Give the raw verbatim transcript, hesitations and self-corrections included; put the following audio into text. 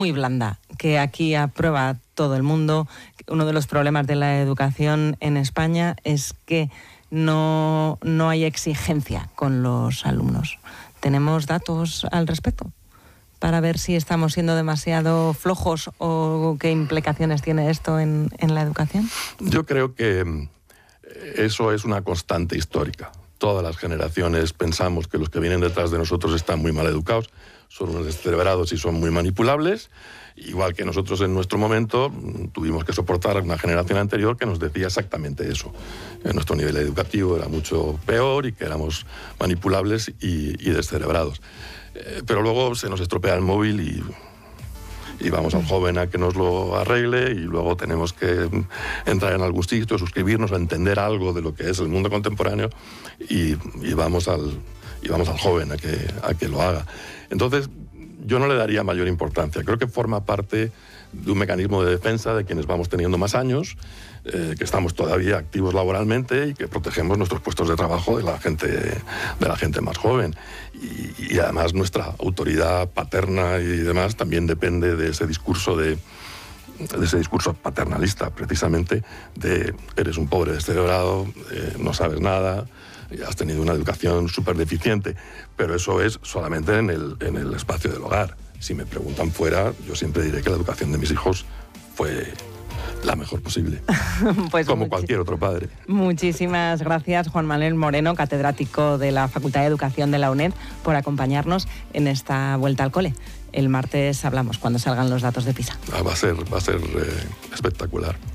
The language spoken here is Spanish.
muy blanda, que aquí aprueba todo el mundo. Uno de los problemas de la educación en España es que no, no hay exigencia con los alumnos. ¿Tenemos datos al respecto para ver si estamos siendo demasiado flojos o qué implicaciones tiene esto en, en la educación? Yo creo que eso es una constante histórica. Todas las generaciones pensamos que los que vienen detrás de nosotros están muy mal educados, son unos descerebrados y son muy manipulables, igual que nosotros en nuestro momento tuvimos que soportar a una generación anterior que nos decía exactamente eso. Nuestro nivel educativo era mucho peor y que éramos manipulables y, y descerebrados. Eh, pero luego se nos estropea el móvil y... y vamos al joven a que nos lo arregle y luego tenemos que entrar en algún sitio, suscribirnos, a entender algo de lo que es el mundo contemporáneo y, y, vamos, al, y vamos al joven a que, a que lo haga. Entonces, yo no le daría mayor importancia. Creo que forma parte de un mecanismo de defensa de quienes vamos teniendo más años, eh, que estamos todavía activos laboralmente y que protegemos nuestros puestos de trabajo de la gente, de la gente más joven. Y, y además nuestra autoridad paterna y demás también depende de ese discurso de, de ese discurso paternalista, precisamente, de eres un pobre descerebrado, eh, no sabes nada, has tenido una educación súper deficiente, pero eso es solamente en el, en el espacio del hogar. Si me preguntan fuera, yo siempre diré que la educación de mis hijos fue la mejor posible, pues como cualquier otro padre. Muchísimas gracias, Juan Manuel Moreno, catedrático de la Facultad de Educación de la UNED, por acompañarnos en esta vuelta al cole. El martes hablamos cuando salgan los datos de PISA. Ah, va a ser, va a ser eh, espectacular.